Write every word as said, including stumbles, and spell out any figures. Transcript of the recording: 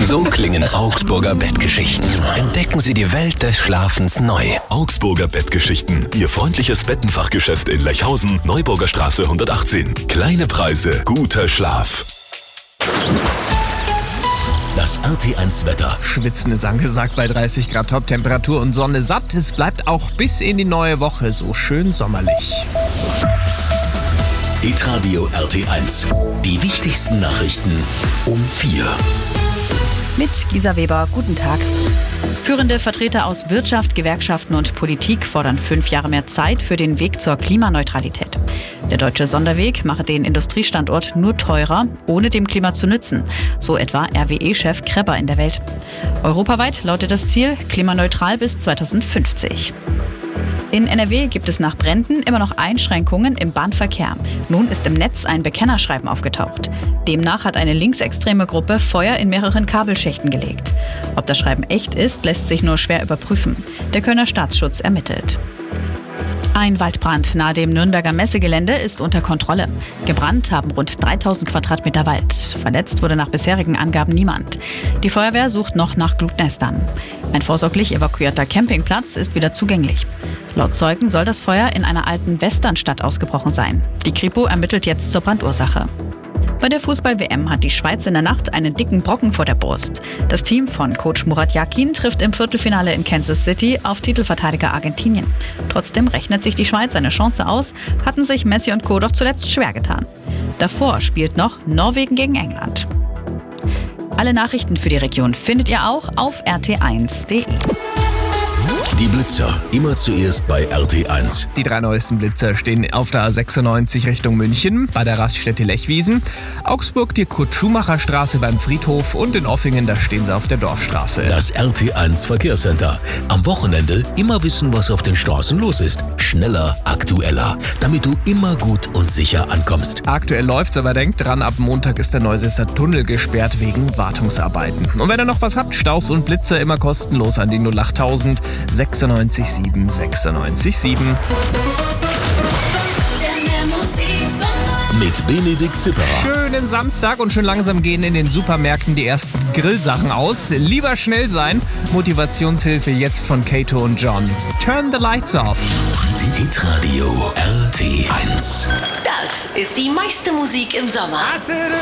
So klingen Augsburger Bettgeschichten. Entdecken Sie die Welt des Schlafens neu. Augsburger Bettgeschichten. Ihr freundliches Bettenfachgeschäft in Lechhausen, Neuburger Straße hundertachtzehn. Kleine Preise, guter Schlaf. Das R T eins Wetter. Schwitzen ist angesagt bei dreißig Grad Top-Temperatur und Sonne satt. Es bleibt auch bis in die neue Woche so schön sommerlich. Hitradio R T eins. Die wichtigsten Nachrichten um vier. Mit Gisa Weber, guten Tag. Führende Vertreter aus Wirtschaft, Gewerkschaften und Politik fordern fünf Jahre mehr Zeit für den Weg zur Klimaneutralität. Der deutsche Sonderweg mache den Industriestandort nur teurer, ohne dem Klima zu nützen. So etwa R W E-Chef Krebber in der Welt. Europaweit lautet das Ziel klimaneutral bis zweitausendfünfzig. In N R W gibt es nach Bränden immer noch Einschränkungen im Bahnverkehr. Nun ist im Netz ein Bekennerschreiben aufgetaucht. Demnach hat eine linksextreme Gruppe Feuer in mehreren Kabelschächten gelegt. Ob das Schreiben echt ist, lässt sich nur schwer überprüfen. Der Kölner Staatsschutz ermittelt. Ein Waldbrand nahe dem Nürnberger Messegelände ist unter Kontrolle. Gebrannt haben rund dreitausend Quadratmeter Wald. Verletzt wurde nach bisherigen Angaben niemand. Die Feuerwehr sucht noch nach Glutnestern. Ein vorsorglich evakuierter Campingplatz ist wieder zugänglich. Laut Zeugen soll das Feuer in einer alten Westernstadt ausgebrochen sein. Die Kripo ermittelt jetzt zur Brandursache. Bei der Fußball-W M hat die Schweiz in der Nacht einen dicken Brocken vor der Brust. Das Team von Coach Murat Yakin trifft im Viertelfinale in Kansas City auf Titelverteidiger Argentinien. Trotzdem rechnet sich die Schweiz eine Chance aus, hatten sich Messi und Co. doch zuletzt schwer getan. Davor spielt noch Norwegen gegen England. Alle Nachrichten für die Region findet ihr auch auf r t eins punkt d e. Die Blitzer, immer zuerst bei R T eins. Die drei neuesten Blitzer stehen auf der A sechsundneunzig Richtung München, bei der Raststätte Lechwiesen, Augsburg die Kurt-Schumacher-Straße beim Friedhof und in Offingen, da stehen sie auf der Dorfstraße. Das R T eins Verkehrscenter. Am Wochenende immer wissen, was auf den Straßen los ist. Schneller, aktueller, damit du immer gut und sicher ankommst. Aktuell läuft's, aber denkt dran, ab Montag ist der Neusesser Tunnel gesperrt wegen Wartungsarbeiten. Und wenn ihr noch was habt, Staus und Blitzer immer kostenlos an die null achttausend sechsundneunzig sieben sechsundneunzig sieben. Mit Benedikt Zipperer. Schönen Samstag und schön langsam gehen in den Supermärkten die ersten Grillsachen aus. Lieber schnell sein. Motivationshilfe jetzt von Kato und John. Turn the lights off. Hitradio R T eins. Das ist die meiste Musik im Sommer.